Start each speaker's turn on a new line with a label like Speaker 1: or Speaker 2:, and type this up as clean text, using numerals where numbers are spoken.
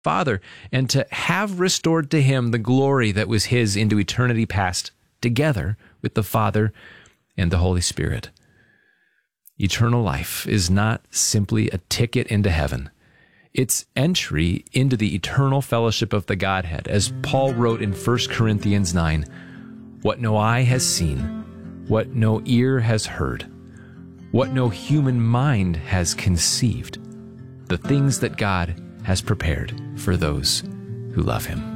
Speaker 1: Father, and to have restored to him the glory that was his into eternity past, together with the Father and the Holy Spirit. Eternal life is not simply a ticket into heaven. It's entry into the eternal fellowship of the Godhead, as Paul wrote in 1 Corinthians 9, "What no eye has seen, what no ear has heard, what no human mind has conceived, the things that God has prepared for those who love him."